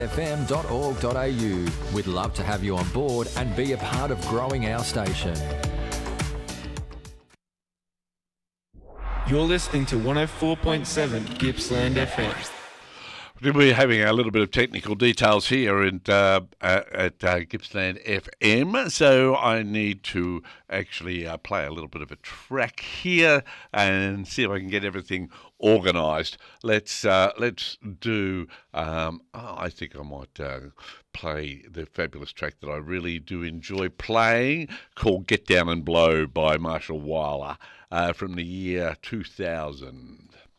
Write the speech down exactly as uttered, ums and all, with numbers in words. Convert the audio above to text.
f m dot org dot a u. We'd love to have you on board and be a part of growing our station. You're listening to one oh four point seven Gippsland F M. We're having a little bit of technical details here at, uh, at uh, Gippsland F M, so I need to actually uh, play a little bit of a track here and see if I can get everything organised. Let's uh, let's do. Um, oh, I think I might uh, play the fabulous track that I really do enjoy playing, called "Get Down and Blow" by Marshall Weiler uh, from the year two thousand.